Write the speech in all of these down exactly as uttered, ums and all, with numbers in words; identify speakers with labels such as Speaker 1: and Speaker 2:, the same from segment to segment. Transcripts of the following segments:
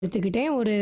Speaker 1: எடுத்துக்கிட்டேன். ஒரு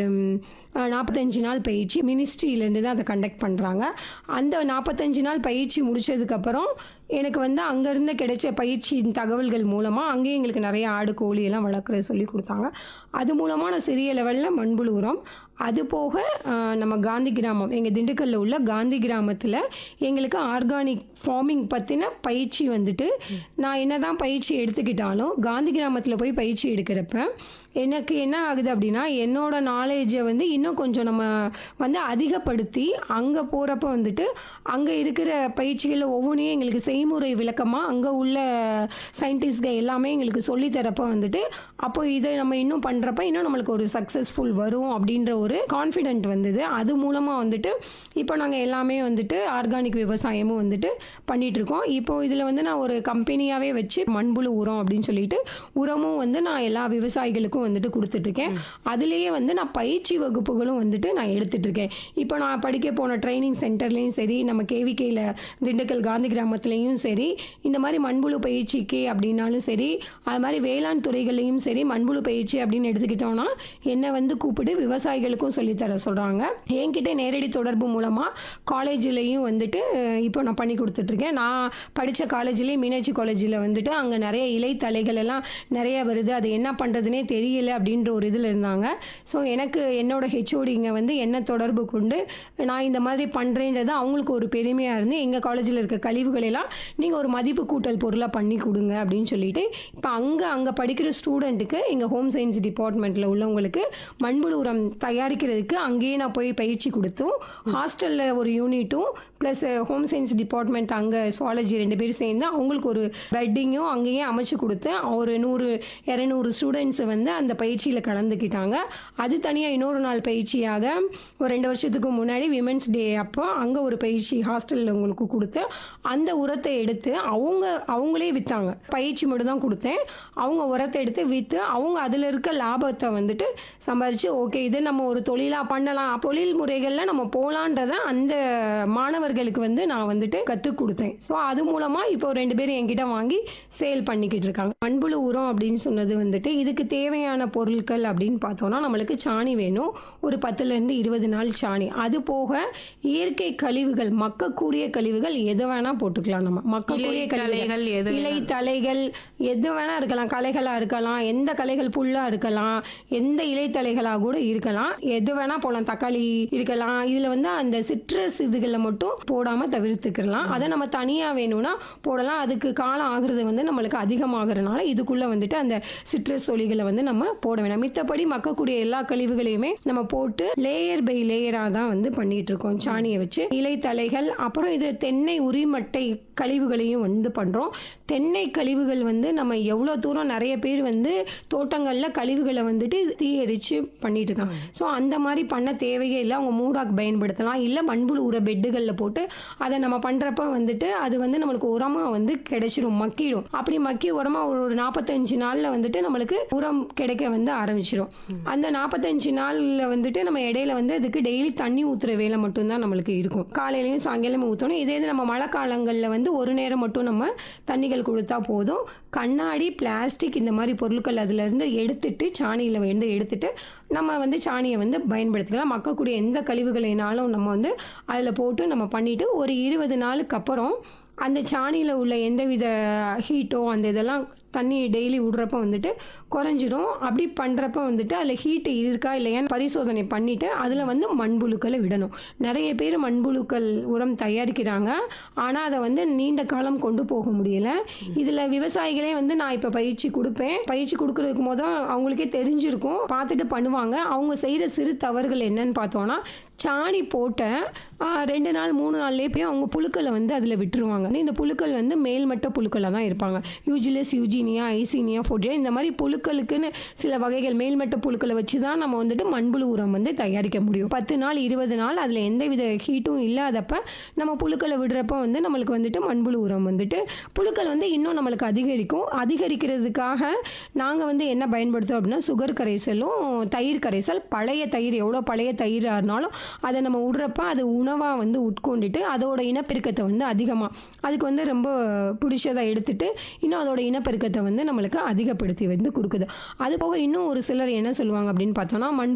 Speaker 1: அ நாற்பத்தி ஐந்து நாள் பயிற்சி மினிஸ்ட்ரியிலேருந்து தான் அத கண்டக்ட் பண்றாங்க. அந்த நாற்பத்தி ஐந்து நாள் பயிற்சி முடிச்சதுக்கப்புறம், எனக்கு வந்து அங்கருந்து கிடைச்ச பயிற்சியின் தகவல்கள் மூலமா, அங்கேயும் எங்களுக்கு நெறைய ஆடு, கோழி எல்லாம் வளர்க்குறது சொல்லிக் குடுத்தாங்க. அது மூலமா நான் சிறிய லெவல்ல மண்புழு உரம், அது போக அ நம்ம காந்தி கிராமம், எங்க திண்டுக்கல்ல உள்ள காந்தி கிராமத்தில எங்களுக்கு ஆர்கானிக் ஃபார்மிங் பத்தின பயிற்சி வந்துட்டு, நான் என்னதான் பயிற்சி எடுத்துக்கிட்டாலும், காந்தி கிராமத்தில போய் பயிற்சி எடுக்கிறப்ப, எனக்கு என்ன ஆகுது அப்டின்னா, என்னோட நாலேட்ஜ வந்து இன்னும் கொஞ்சம் நம்ம வந்து அதிகப்படுத்தி, அங்க போறப்ப வந்துட்டு, அங்க இருக்கிற பயிற்சிகள்ல ஒவ்வொன்னையும் எங்களுக்கு செய்முறை விளக்கமா, அங்க உள்ள சயின்டிஸ்ட்க எல்லாமே எங்களுக்கு சொல்லி தரப்ப வந்துட்டு, அப்போ இத நம்ம இன்னும் பண்றப்ப, இன்னும் நம்மளுக்கு ஒரு சக்சஸ்ஃபுல் வரும் அப்டின்ற ஒரு கான்ஃபிடென்ட் வந்தது. அது மூலமா வந்துட்டு, இப்போ நாங்க எல்லாமே வந்துட்டு ஆர்கானிக் விவசாயமும் வந்துட்டு பண்ணிட்டுருக்கோம். இப்போ இதில வந்து நான் ஒரு கம்பெனியாவே வச்சு மண்புழு உரம் அப்டின்னு சொல்லிட்டு, உரமும் வந்து நான் எல்லா விவசாயிகளுக்கும் வந்துட்டு குடுத்துட்டுருக்கேன். அதிலேயே வந்து நான் பயிற்சி வகுப்புகளும் வந்துட்டு நான் எடுத்துட்டுருக்கேன். இப்போ நான் படிக்க போன ட்ரெய்னிங் சென்டர்லயும் சரி, நம்ம கேவிகேல திண்டுக்கல் காந்தி கிராமத்திலயும் சரி, இந்த மாரி மண்புழு பயிற்சிக்கு அப்டின்னாலும் சரி, அது மாரி வேளாண் துறைகள்லயும் சரி, மண்புழு பயிற்சி அப்டின்னு எடுத்துக்கிட்டோம்னா, என்ன வந்து கூப்பிட்டு விவசாயிகளுக்கும் சொல்லி தர சொல்றாங்க. என்கிட்ட நேரடி தொடர்பு மூலமா காலேஜ்லயும் வந்துட்டு இப்போ நான் பண்ணி குடுத்துட்டுருக்கேன். நான் படிச்ச காலேஜ்லயே மீனாட்சி காலேஜ்ல வந்துட்டு, அங்க நெறைய இலை தழைகள் எல்லாம் நெறைய வருது. அது என்ன பண்றதுன்னே தெரியல அப்டின்ற ஒரு இதில இருந்தாங்க. ஸோ எனக்கு என்னோட ஹெச்ஓடிங்க வந்து என்ன தொடர்பு கொண்டு, நான் இந்த மாதிரி பண்றேன்றது அவங்களுக்கு ஒரு பெருமையா இருந்து, எங்க காலேஜ்ல இருக்க கழிவுகள் எல்லாம் நீங்க ஒரு மதிப்பு கூட்டல் பொருளா பண்ணி குடுங்க அப்டின்னு சொல்லிட்டு, இப்ப அங்க அங்க படிக்கிற ஸ்டூடண்ட்டுக்கு எங்க ஹோம் சயன்ஸ் டிபார்ட்மெண்ட்ல உள்ளவங்களுக்கு மண்புழு உரம் தயாரிக்கிறதுக்கு அங்கேயே நான் போய் பயிற்சி குடுத்தும், ஹாஸ்டல்ல ஒரு யூனிட்டும், பிளஸ் ஹோம் சயன்ஸ் டிபார்ட்மெண்ட் அங்க சுவாலஜி ரெண்டு பேரும் சேர்ந்து அவங்களுக்கு ஒரு பெட்டிங்கும் அங்கேயே அமைச்சு குடுத்து, ஒரு நூறு, இருநூறு ஸ்டூடண்ட்ஸ் வந்து அந்த பயிற்சியில கலந்துக்கிட்டாங்க. அது தனியா இன்னொரு நாள் பயிற்சியாக ஒரு ரெண்டு வருஷத்துக்கு முன்னாடி விமென்ஸ் டே அப்போ அங்க ஒரு பயிற்சி ஹாஸ்டல்ல உங்களுக்கு குடுத்து, அந்த உரத்த எடுத்து அவங்க அவங்களே வித்தாங்க. பயிற்சி மட்டும் தான் குடுத்தேன். அவங்க உரத்த எடுத்து வித்து, அவங்க அதில இருக்க லாபத்த வந்துட்டு சம்பாரிச்சு, ஓகே இத நம்ம ஒரு தொழிலா பண்ணலாம். தொழில் முறைகள்ல நம்ம போலான்றத அந்த மாணவர்களுக்கு வந்து நான் வந்துட்டு கத்துக் குடுத்தேன். ஸோ அது மூலமா இப்போ ரெண்டு பேரும் என்கிட்ட வாங்கி சேல் பண்ணிக்கிட்டு இருக்காங்க. மண்புழு உரம் அப்டின்னு சொன்னது வந்துட்டு, இதுக்கு தேவையான பொருட்கள் அப்டின்னு பார்த்தோம்னா, நம்மளுக்கு சாணி வேணும். ஒரு பத்துலேருந்து இருபது நாள் சாணி. அது போக இயற்கை கழிவுகள், மக்கக்கூடிய கழிவுகள் எது வேணா போட்டுக்கலாம் நம்ம. மக்கக்கூடிய கழிவுகள், இலை தழைகள் எது வேணா இருக்கலாம். களைகளா இருக்கலாம், எந்த களைகள் புல்லா இருக்கலாம், எந்த இலை தழைகளா கூட இருக்கலாம். எது வேணா போடலாம். தக்காளி இருக்கலாம். இதில வந்து அந்த சிட்ரஸ் இதுகள மட்டும் போடாம தவிர்த்துக்கலாம். அத நம்ம தனியா வேணும்னா போடலாம். அதுக்கு காலம் ஆகுறது வந்து நம்மளுக்கு அதிகமாகறனால, இதுக்குள்ள வந்துட்டு அந்த சிட்ரஸ் சொலிகள வந்து நம்ம போட வேணாம். மித்தபடி மக்கக்கூடிய எல்லா கழிவுகளையுமே நம்ம போட்டு லேயர் பை லேயரா தான் வந்து பண்ணிட்டு இருக்கோம். சாணிய வச்சு. இலை தழைகள், அப்புறம் இது தென்னை உரிமட்டை கழிவுகளையும் வந்து பண்றோம். தென்னை கழிவுகள் வந்து நம்ம எவ்வளோ தூரம் நெறைய பேர் வந்து தோட்டங்கள்ல கழிவுகள வந்துட்டு தீ எரிச்சு பண்ணிட்டு இருக்காங்க. ஸோ அந்த மாரி பண்ண தேவையே இல்ல. அவங்க மூடாக்கு பயன்படுத்தலாம். இல்ல மண்புழு உர பெட்டுகள்ல போட்டு, அத நம்ம பண்றப்ப வந்துட்டு, அது வந்து நம்மளுக்கு உரமா வந்து கிடைச்சிடும், மக்கிடும். அப்படி மக்கி உரமா ஒரு ஒரு நாற்பத்தி ஐந்து நாள்ல வந்துட்டு நம்மளுக்கு உரம் கிடைக்க வந்து ஆரம்பிச்சிரும். அந்த நாற்பத்தி ஐந்து நாள்ல வந்துட்டு நம்ம இடையில வந்து அதுக்கு டெய்லி தண்ணி ஊத்துற வேலை மட்டும் தான் நம்மளுக்கு இருக்கும். காலையிலயும் சாயங்காலமும் ஊத்தணும். இதே இது நம்ம மழை காலங்கள்ல வந்து ஒரு நேரம் மட்டும் நம்ம தண்ணிகள் குடுத்தா போதும். கண்ணாடி, பிளாஸ்டிக் இந்த மாரி பொருட்கள் அதிலருந்து எடுத்துட்டு, சாணியில வந்து எடுத்துட்டு, நம்ம வந்து சாணிய வந்து பயன்படுத்திக்கலாம். மக்கக்கூடிய எந்த கழிவுகளனாலும் நம்ம வந்து அதில போட்டு நம்ம பண்ணிட்டு, ஒரு இருபது நாளுக்கு அப்புறம் அந்த சாணியில உள்ள எந்தவித ஹீட்டோ அந்த இதெல்லாம் தண்ணி டெய்லி விடுறப்ப வந்துட்டு குறைஞ்சிடும். அப்படி பண்றப்ப வந்துட்டு அதில ஹீட் இருக்கா இல்லையான்னு பரிசோதனை பண்ணிட்டு, அதில வந்து மண்புழுக்கள விடணும். நெறைய பேர் மண்புழுக்கள் உரம் தயாரிக்கிறாங்க. ஆனா, அத வந்து நீண்ட காலம் கொண்டு போக முடியல. இதில விவசாயிகளே வந்து நான் இப்ப பயிற்சி குடுப்பேன். பயிற்சி குடுக்குறதுக்கு மொத அவங்களுக்கே தெரிஞ்சிருக்கும். பார்த்துட்டு பண்ணுவாங்க. அவங்க செய்ற சிறு தவறுகள் என்னன்னு பார்த்தோம்னா, சாணி போட்ட அ ரெண்டு நாள், மூணு நாள்லயே போய் அவங்க புழுக்கள வந்து அதில விட்டுருவாங்க. இந்த புழுக்கள் வந்து மேல்மட்ட புழுக்களா தான் இருப்பாங்க. யூஜிலஸ், யூஜீனியா, ஐசீனியா, ஃபோர்டியா இந்த மாரி புழுக்களுக்குன்னு சில வகைகள் மேல்மட்ட புழுக்கள வச்சு தான் நம்ம வந்துட்டு மண்புழு உரம் வந்து தயாரிக்க முடியும். பத்து நாள், இருபது நாள் அதில எந்தவித ஹீட்டும் இல்லாதப்ப, நம்ம புழுக்கள விடுறப்ப வந்து நம்மளுக்கு வந்துட்டு மண்புழு உரம் வந்துட்டு புழுக்கள் வந்து இன்னும் நம்மளுக்கு அதிகரிக்கும். அதிகரிக்கிறதுக்காக நாங்க வந்து என்ன பயன்படுத்துறோம் அப்டின்னா, சுகர் கரைசலும், தயிர் கரைசல். பழைய தயிர் எவ்வளோ பழைய தயிரா இருந்தாலும், அத நம்ம விடுறப்ப அது உணவா வந்து உட்கொண்டுட்டு, அதோட இனப்பெருக்கத்த வந்து அதிகமா அதுக்கு வந்து ரொம்ப புடிச்சதா எடுத்துட்டு, இன்னும் அதோட இனப்பெருக்கத்த வந்து நம்மளுக்கு அதிகப்படுத்தி வந்து குடுக்குது. அது போக இன்னும் ஒரு சிலர் என்ன சொல்லுவாங்க அப்டின்னு பார்த்தோம்னா, மண்